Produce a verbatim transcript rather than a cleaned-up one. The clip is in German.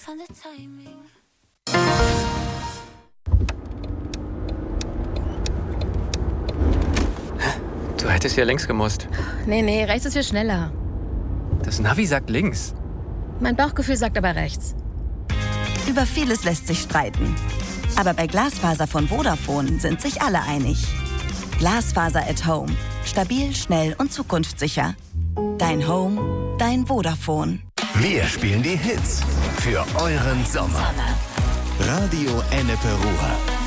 Du hättest ja links gemusst. Nee, nee, rechts ist hier schneller. Das Navi sagt links. Mein Bauchgefühl sagt aber rechts. Über vieles lässt sich streiten. Aber bei Glasfaser von Vodafone sind sich alle einig. Glasfaser at Home. Stabil, schnell und zukunftssicher. Dein Home, dein Vodafone. Wir spielen die Hits für euren Sommer. Radio Ennepe Ruhr.